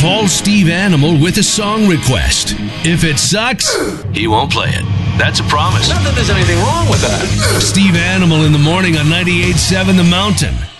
Call Steve Animal with a song request. If it sucks, he won't play it. That's a promise. Not that there's anything wrong with that. Steve Animal in the morning on 98.7 The Mountain.